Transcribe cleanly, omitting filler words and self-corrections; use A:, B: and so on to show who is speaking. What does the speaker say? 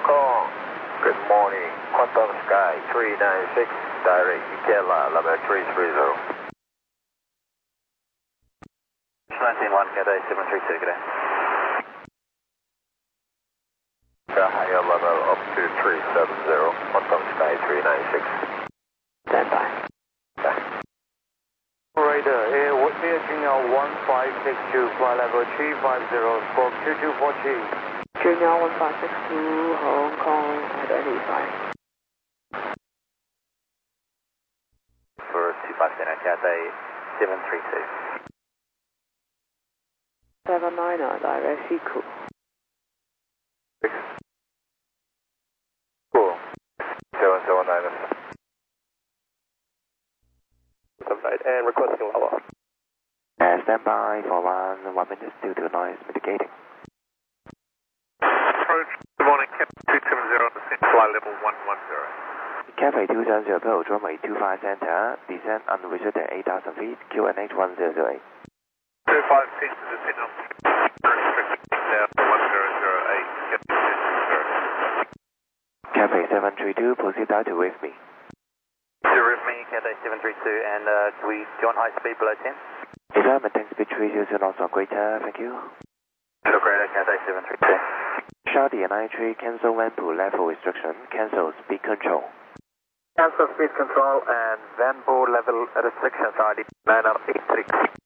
A: Kong. Good morning. Quantum Sky 396, direct Ikela, level 330.
B: 191, Cathay 732, good day.
A: Higher level up to 370, Quantum Sky 396.
C: Stand by.
D: Operator, Air Junior 1562, flight level 350, squawk 2240.
C: Junior 1562, Hong Kong, identify.
B: For 250, Cathay 732.
C: 79er, direct Siku.
A: Cool. 779. And requesting level.
E: Stand by for 1 minute due to noise mitigating.
F: Approach, good morning, Cathay 270, descent flight level 110.
E: Cathay 270, approach runway 25 center, descent unrestricted 8,000 feet, QNH 1008.
F: 25 feet to descent on restricted 1008,
E: Cathay 732, proceed out to with me.
B: To with me, Cathay 732, and do you want high speed below 10?
E: Desire maintain speed 30 knots or greater, thank you.
B: Hello, greater, Cathay 732.
E: Charlie and I3 cancel Vanpool level restriction, cancel speed control.
A: Cancel speed control and Vanpool level restrictions are 983.